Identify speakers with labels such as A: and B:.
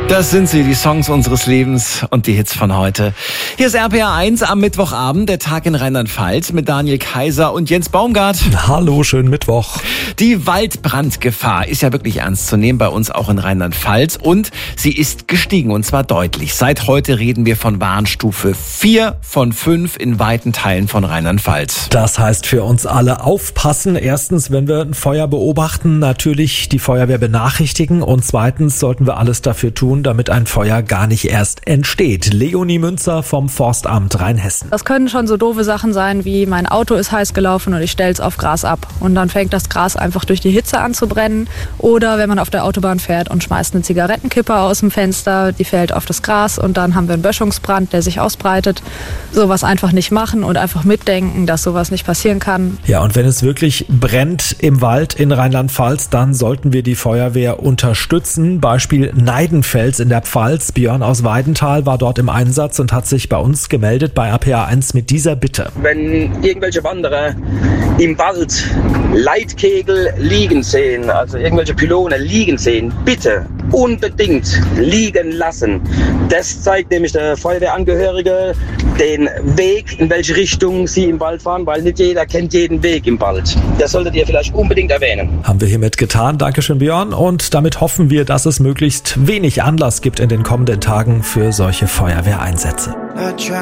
A: Das sind sie, die Songs unseres Lebens und die Hits von heute. Hier ist RPR 1 am Mittwochabend, der Tag in Rheinland-Pfalz mit Daniel Kaiser und Jens Baumgart.
B: Hallo, schönen Mittwoch.
A: Die Waldbrandgefahr ist ja wirklich ernst zu nehmen, bei uns auch in Rheinland-Pfalz. Und sie ist gestiegen, und zwar deutlich. Seit heute reden wir von Warnstufe 4 von 5 in weiten Teilen von Rheinland-Pfalz.
B: Das heißt für uns alle aufpassen. Erstens, wenn wir ein Feuer beobachten, natürlich die Feuerwehr benachrichtigen. Und zweitens sollten wir alles dafür tun, damit ein Feuer gar nicht erst entsteht. Leonie Münzer vom Forstamt Rheinhessen.
C: Das können schon so doofe Sachen sein, wie mein Auto ist heiß gelaufen und ich stelle es auf Gras ab. Und dann fängt das Gras einfach durch die Hitze an zu brennen. Oder wenn man auf der Autobahn fährt und schmeißt eine Zigarettenkippe aus dem Fenster, die fällt auf das Gras und dann haben wir einen Böschungsbrand, der sich ausbreitet. Sowas einfach nicht machen und einfach mitdenken, dass sowas nicht passieren kann.
B: Ja, und wenn es wirklich brennt im Wald in Rheinland-Pfalz, dann sollten wir die Feuerwehr unterstützen. Beispiel Neidenfels in der Pfalz. Björn aus Weidenthal war dort im Einsatz und hat sich bei uns gemeldet bei RPR 1 mit dieser Bitte.
D: Wenn irgendwelche Wanderer im Wald Leitkegel liegen sehen, also irgendwelche Pylone liegen sehen, bitte unbedingt liegen lassen. Das zeigt nämlich der Feuerwehrangehörige den Weg, in welche Richtung sie im Wald fahren, weil nicht jeder kennt jeden Weg im Wald. Das solltet ihr vielleicht unbedingt erwähnen.
B: Haben wir hiermit getan. Dankeschön, Björn. Und damit hoffen wir, dass es möglichst wenig Anlass gibt in den kommenden Tagen für solche Feuerwehreinsätze.